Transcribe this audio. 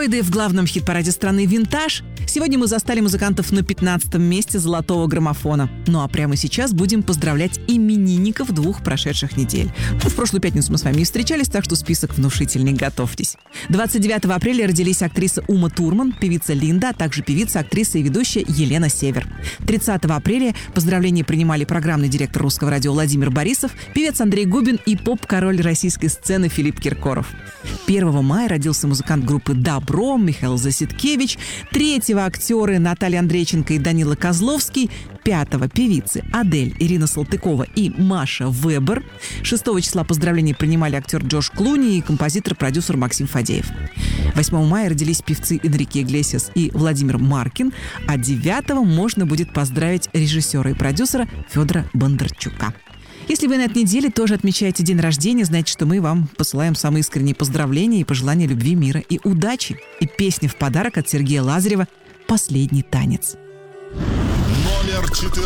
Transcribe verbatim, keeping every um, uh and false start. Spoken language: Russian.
Флойды в главном хит-параде страны «Винтаж». Сегодня мы застали музыкантов на пятнадцатом месте золотого граммофона. Ну а прямо сейчас будем поздравлять именинников двух прошедших недель. Ну, в прошлую пятницу мы с вами не встречались, так что список внушительный, готовьтесь. двадцать девятого апреля родились актриса Ума Турман, певица Линда, а также певица, актриса и ведущая Елена Север. тридцатого апреля поздравления принимали программный директор Русского радио Владимир Борисов, певец Андрей Губин и поп-король российской сцены Филипп Киркоров. первого мая родился музыкант группы «Добро» Михаил Засидкевич, третьего актеры Наталья Андрейченко и Данила Козловский, пятого певицы Адель, Ирина Салтыкова и Маша Вебер. шестого числа поздравления принимали актер Джош Клуни и композитор-продюсер Максим Фадеев. восьмого мая родились певцы Энрике Иглесиас и Владимир Маркин, а девятого можно будет поздравить режиссера и продюсера Федора Бондарчука. Если вы на этой неделе тоже отмечаете день рождения, знайте, что мы вам посылаем самые искренние поздравления и пожелания любви, мира и удачи. И песня в подарок от Сергея Лазарева «Последний танец». Номер четырнадцать.